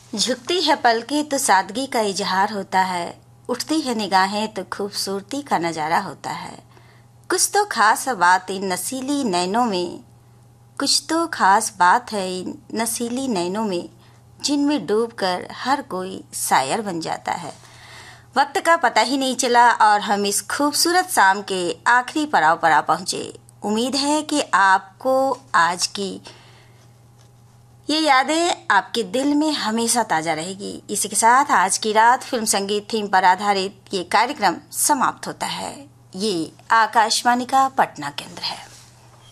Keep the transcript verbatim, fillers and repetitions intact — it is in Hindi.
झुकती है पलकें तो सादगी का इजहार होता है, उठती है निगाहें तो खूबसूरती का नजारा होता है। कुछ तो खास बात इन नसीली नैनों में, कुछ तो खास बात है इन नसीली नैनों में, जिनमें डूबकर हर कोई शायर बन जाता है। वक्त का पता ही नहीं चला और हम इस खूबसूरत शाम के आखिरी पड़ाव पर आ पहुंचे। उम्मीद है कि आपको आज की ये यादें आपके दिल में हमेशा ताजा रहेगी। इसी के साथ आज की रात फिल्म संगीत थीम पर आधारित ये कार्यक्रम समाप्त होता है। ये आकाशवाणी का पटना केंद्र है।